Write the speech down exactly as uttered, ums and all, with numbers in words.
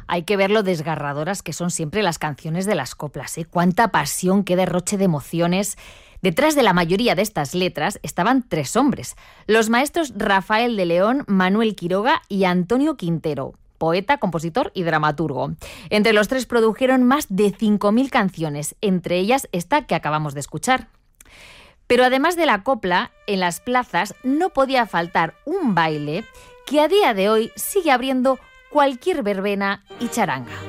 Hay que ver lo desgarradoras que son siempre las canciones de las coplas, ¿eh? Cuánta pasión, qué derroche de emociones. Detrás de la mayoría de estas letras estaban tres hombres, los maestros Rafael de León, Manuel Quiroga y Antonio Quintero, poeta, compositor y dramaturgo. Entre los tres produjeron más de cinco mil canciones, entre ellas esta que acabamos de escuchar. Pero además de la copla, en las plazas no podía faltar un baile que a día de hoy sigue abriendo cualquier verbena y charanga.